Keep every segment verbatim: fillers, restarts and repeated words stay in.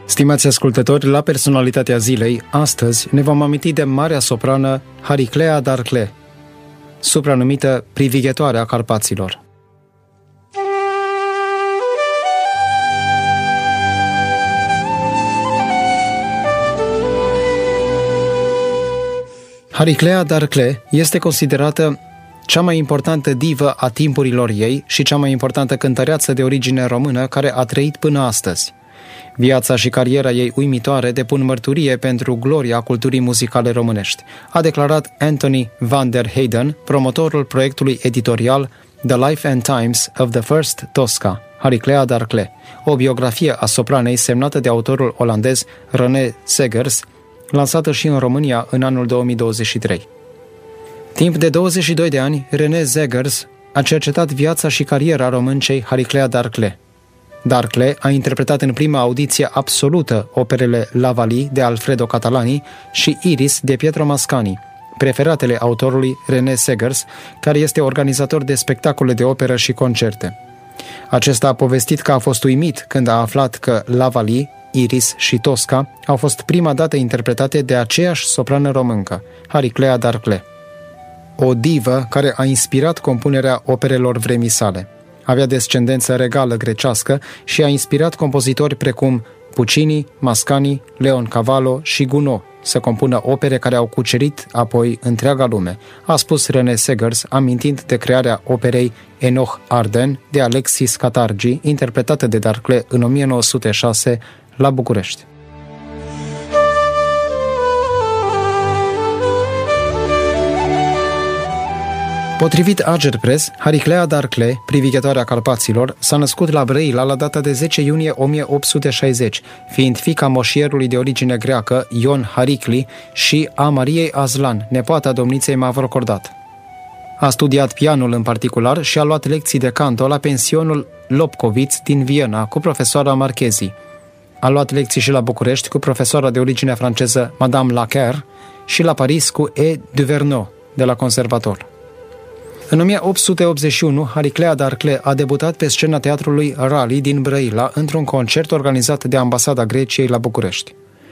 Stimați ascultători, la Personalitatea Zilei, astăzi ne vom aminti de marea soprană Hariclea Darcle, supranumită Privighetoarea Carpaților. Hariclea Darcle este considerată cea mai importantă divă a timpurilor ei și cea mai importantă cântăreață de origine română care a trăit până astăzi. Viața și cariera ei uimitoare depun mărturie pentru gloria culturii muzicale românești, a declarat Anthony van der Heyden, promotorul proiectului editorial The Life and Times of the First Tosca, Hariclea Darcle, o biografie a sopranei semnată de autorul olandez René Zegers, lansată și în România în anul două mii douăzeci și trei. Timp de douăzeci și doi de ani, René Zegers a cercetat viața și cariera româncei Hariclea Darcle. Darcle a interpretat în prima audiție absolută operele La Valli de Alfredo Catalani și Iris de Pietro Mascagni, preferatele autorului René Zegers, care este organizator de spectacole de operă și concerte. Acesta a povestit că a fost uimit când a aflat că La Valli, Iris și Tosca au fost prima dată interpretate de aceeași soprană româncă, Hariclea Darcle, o divă care a inspirat compunerea operelor vremii sale. Avea descendență regală grecească și a inspirat compozitori precum Puccini, Mascagni, Leon Cavallo și Gounod să compună opere care au cucerit apoi întreaga lume, a spus René Zegers, amintind de crearea operei Enoch Arden de Alexis Katargi, interpretată de Darcle în o mie nouă sute șase la București. Potrivit Agerpres, Hariclea Darcle, Privighetoarea Carpaților, s-a născut la Brăila la data de zece iunie o mie opt sute șaizeci, fiind fiica moșierului de origine greacă Ion Haricli și a Mariei Aslan, nepoata domniței Mavrocordat. A studiat pianul în particular și a luat lecții de canto la pensionul Lobkowitz din Viena cu profesoara Marchezi. A luat lecții și la București cu profesoara de origine franceză Madame Laquer și la Paris cu E. Duverneau de la conservator. În o mie opt sute optzeci și unu, Hariclea Darcle a debutat pe scena teatrului Rally din Brăila într-un concert organizat de Ambasada Greciei la București.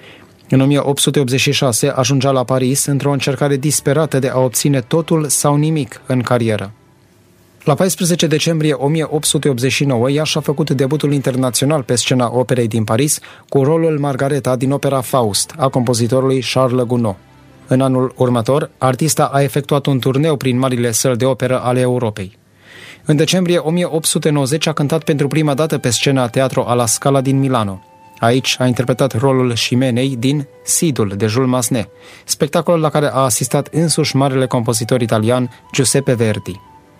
În o mie opt sute optzeci și șase ajungea la Paris într-o încercare disperată de a obține totul sau nimic în carieră. La paisprezece decembrie o mie opt sute optzeci și nouă, ea și-a făcut debutul internațional pe scena operei din Paris cu rolul Margareta din opera Faust a compozitorului Charles Gounod. În anul următor, artista a efectuat un turneu prin marile săli de operă ale Europei. În decembrie o mie opt sute nouăzeci a cântat pentru prima dată pe scena Teatro alla Scala din Milano. Aici a interpretat rolul Ximenei din Sidul de Jules Massenet, spectacolul la care a asistat însuși marele compozitor italian Giuseppe Verdi.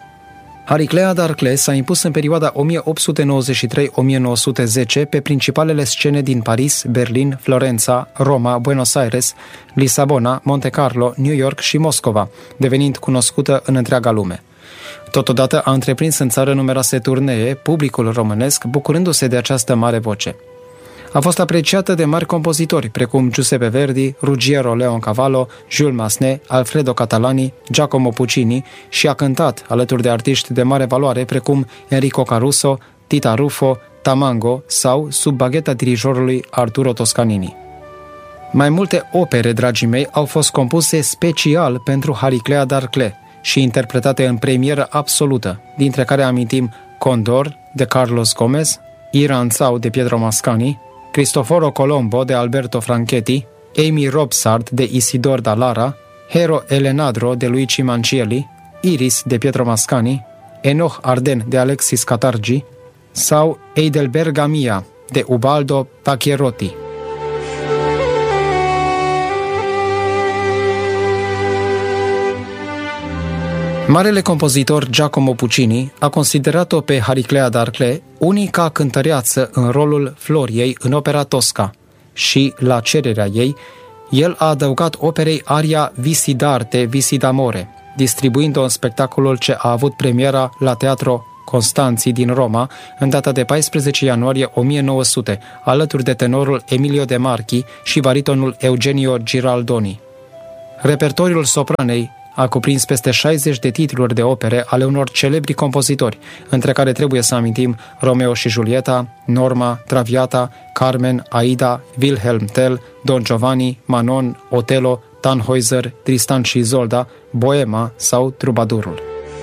Hariclea Darcle s-a impus în perioada o mie opt sute nouăzeci și trei - o mie nouă sute zece pe principalele scene din Paris, Berlin, Florența, Roma, Buenos Aires, Lisabona, Monte Carlo, New York și Moscova, devenind cunoscută în întreaga lume. Totodată a întreprins în țară numeroase turnee, publicul românesc bucurându-se de această mare voce. A fost apreciată de mari compozitori precum Giuseppe Verdi, Ruggiero Leon Cavallo, Jules Massenet, Alfredo Catalani, Giacomo Puccini și a cântat alături de artiști de mare valoare precum Enrico Caruso, Tita Ruffo, Tamango sau sub bagheta dirijorului Arturo Toscanini. Mai multe opere, dragii mei, au fost compuse special pentru Hariclea Darcle și interpretate în premieră absolută, dintre care amintim Condor de Carlos Gomez, Iranzau de Pietro Mascagni, Cristoforo Colombo de Alberto Franchetti, Amy Robsart de Isidor da Lara, Hero Elenadro de Luigi Mancielli, Iris de Pietro Mascagni, Enoch Arden de Alexis Katargi sau Heidelberga Mia de Ubaldo Pacchierotti. Marele compozitor Giacomo Puccini a considerat-o pe Hariclea Darcle unica cântăreață în rolul Floriei în opera Tosca și, la cererea ei, el a adăugat operei aria Visi d'arte, Visi d'amore, distribuind-o în spectacolul ce a avut premiera la Teatro Constanzi din Roma în data de paisprezece ianuarie o mie nouă sute, alături de tenorul Emilio De Marchi și baritonul Eugenio Giraldoni. Repertoriul sopranei a cuprins peste șaizeci de titluri de opere ale unor celebri compozitori, între care trebuie să amintim Romeo și Julieta, Norma, Traviata, Carmen, Aida, Wilhelm Tell, Don Giovanni, Manon, Otello, Tannhäuser, Tristan și Isolda, Boema sau Trubadurul.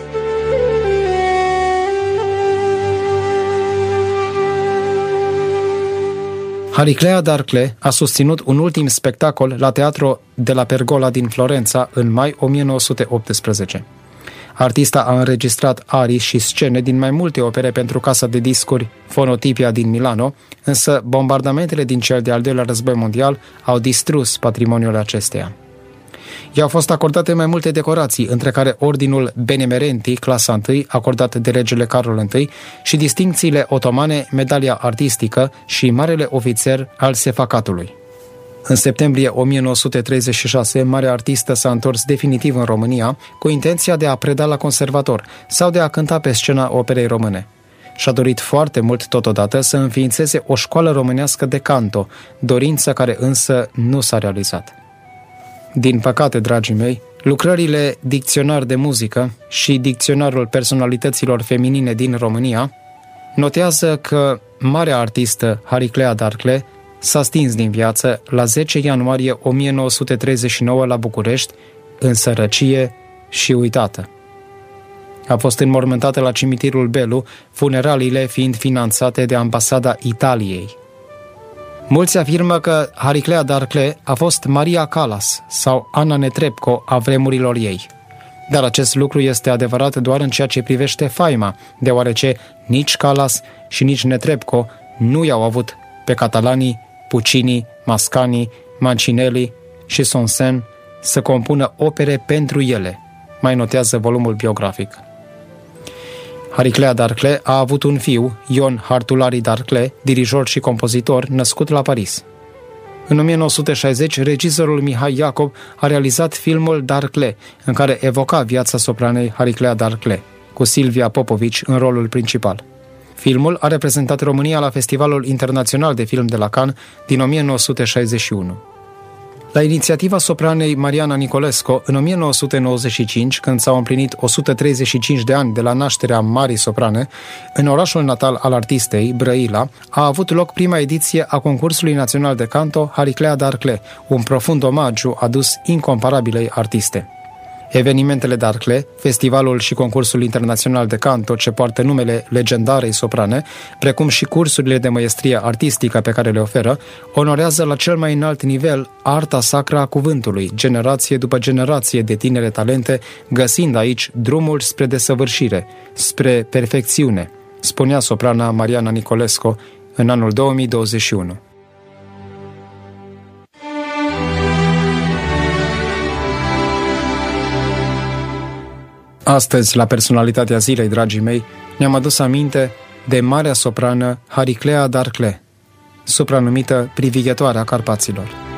Hariclea d'Arcle a susținut un ultim spectacol la Teatro de la Pergola din Florența în mai o mie nouă sute optsprezece. Artista a înregistrat arii și scene din mai multe opere pentru casa de discuri Fonotipia din Milano, însă bombardamentele din cel de-al doilea război mondial au distrus patrimoniul acesteia. I-au fost acordate mai multe decorații, între care Ordinul Benemerenti, clasa unu, acordat de regele Carol I, și distincțiile otomane, medalia artistică și marele ofițer al Sefacatului. În septembrie o mie nouă sute treizeci și șase, marea artistă s-a întors definitiv în România cu intenția de a preda la conservator sau de a cânta pe scena operei române. Și-a dorit foarte mult totodată să înființeze o școală românească de canto, dorință care însă nu s-a realizat. Din păcate, dragii mei, lucrările Dicționar de muzică și Dicționarul personalităților feminine din România notează că marea artistă Hariclea d'Arcle s-a stins din viață la zece ianuarie o mie nouă sute treizeci și nouă la București, în sărăcie și uitată. A fost înmormântată la cimitirul Belu, funeraliile fiind finanțate de Ambasada Italiei. Mulți afirmă că Hariclea d'Arcle a fost Maria Callas sau Ana Netrebko a vremurilor ei. Dar acest lucru este adevărat doar în ceea ce privește faima, deoarece nici Callas și nici Netrebko nu i-au avut pe catalanii, Puccini, Mascagni, Mancinelli și Sonsen să compună opere pentru ele, mai notează volumul biografic. Hariclea d'Arcle a avut un fiu, Ion Hartulari d'Arcle, dirijor și compozitor, născut la Paris. În o mie nouă sute șaizeci, regizorul Mihai Iacob a realizat filmul d'Arcle, în care evoca viața sopranei Hariclea d'Arcle, cu Silvia Popovici în rolul principal. Filmul a reprezentat România la Festivalul Internațional de Film de la Cannes din o mie nouă sute șaizeci și unu. La inițiativa sopranei Mariana Nicolescu, în o mie nouă sute nouăzeci și cinci, când s-au împlinit o sută treizeci și cinci de ani de la nașterea marii soprane, în orașul natal al artistei, Brăila, a avut loc prima ediție a concursului național de canto Hariclea d'Arcle, un profund omagiu adus incomparabilei artiste. Evenimentele d'Arcle, festivalul și concursul internațional de canto ce poartă numele legendarei soprane, precum și cursurile de măiestrie artistică pe care le oferă, onorează la cel mai înalt nivel arta sacră a cuvântului, generație după generație de tinere talente, găsind aici drumul spre desăvârșire, spre perfecțiune, spunea soprana Mariana Nicolescu în anul două mii douăzeci și unu. Astăzi, la Personalitatea Zilei, dragii mei, ne-am adus aminte de marea soprană Hariclea d'Arcle, supranumită Privighetoarea Carpaților.